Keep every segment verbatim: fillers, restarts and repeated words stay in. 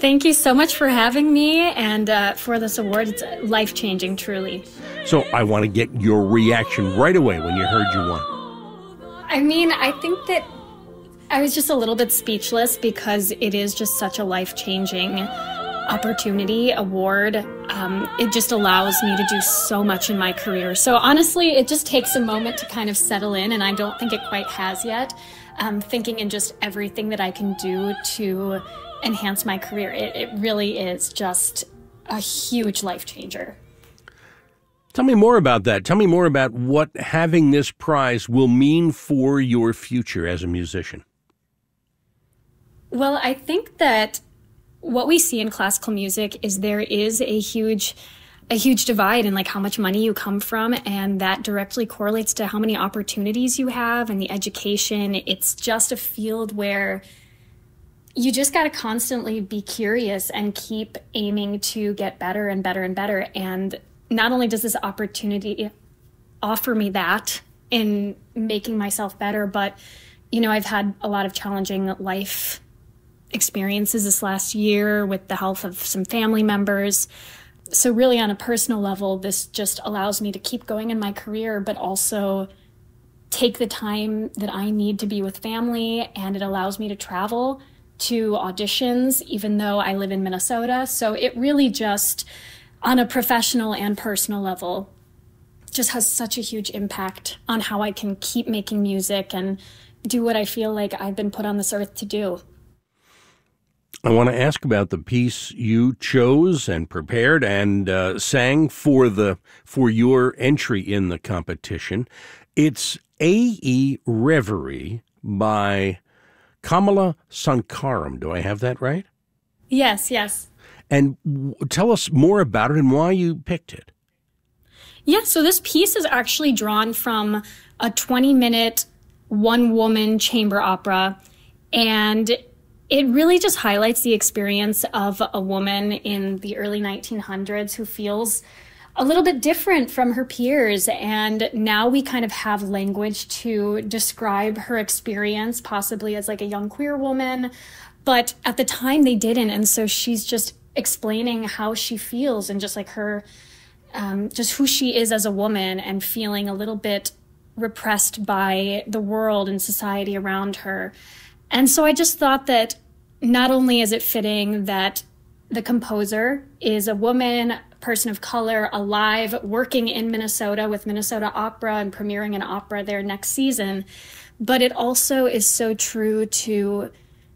Thank you so much for having me and uh, for this award. It's life-changing, truly. So I want to get your reaction right away when you heard you won. I mean, I think that I was just a little bit speechless because it is just such a life-changing opportunity, award. Um, it just allows me to do so much in my career. So honestly, it just takes a moment to kind of settle in, and I don't think it quite has yet. Um, thinking in just everything that I can do to enhance my career. It, it really is just a huge life changer. Tell me more about that. Tell me more about what having this prize will mean for your future as a musician. Well, I think that what we see in classical music is there is a huge a huge divide in like how much money you come from, and that directly correlates to how many opportunities you have and the education. It's just a field where you just got to constantly be curious and keep aiming to get better and better and better. And not only does this opportunity offer me that in making myself better, but, you know, I've had a lot of challenging life experiences this last year with the health of some family members. So really on a personal level, this just allows me to keep going in my career, but also take the time that I need to be with family. And it allows me to travel to auditions, even though I live in Minnesota. So it really just, on a professional and personal level, just has such a huge impact on how I can keep making music and do what I feel like I've been put on this earth to do. I want to ask about the piece you chose and prepared and uh, sang for the for your entry in the competition. It's A E Reverie by Kamala Sankaram. Do I have that right? Yes, yes. And w- tell us more about it and why you picked it. Yeah, so this piece is actually drawn from a twenty-minute one-woman chamber opera, and it really just highlights the experience of a woman in the early nineteen hundreds who feels a little bit different from her peers. And now we kind of have language to describe her experience, possibly as like a young queer woman. But at the time they didn't. And so she's just explaining how she feels and just like her, um, just who she is as a woman, and feeling a little bit repressed by the world and society around her. And so I just thought that not only is it fitting that the composer is a woman, person of color, alive, working in Minnesota with Minnesota Opera and premiering an opera there next season, but it also is so true to,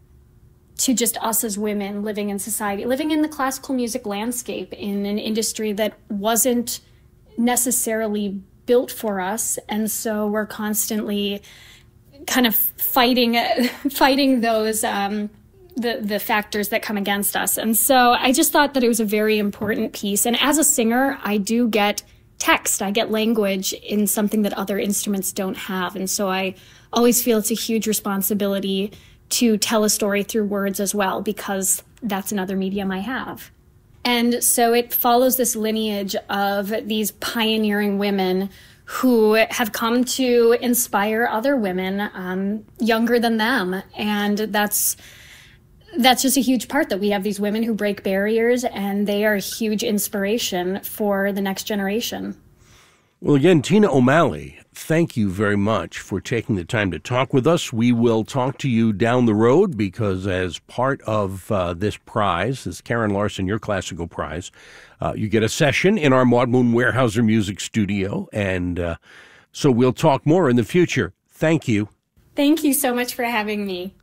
to just us as women living in society, living in the classical music landscape in an industry that wasn't necessarily built for us. And so we're constantly kind of fighting, fighting those, um, the, the factors that come against us. And so I just thought that it was a very important piece. And as a singer, I do get text, I get language in something that other instruments don't have. And so I always feel it's a huge responsibility to tell a story through words as well, because that's another medium I have. And so it follows this lineage of these pioneering women who have come to inspire other women um, younger than them. And that's that's just a huge part, that we have these women who break barriers, and they are a huge inspiration for the next generation. Well, again, Tina O'Malley, thank you very much for taking the time to talk with us. We will talk to you down the road because as part of uh, this prize, this Karen Larson Your Classical Prize, uh, you get a session in our Maud Moon Weyerhaeuser Music Studio, and uh, so we'll talk more in the future. Thank you. Thank you so much for having me.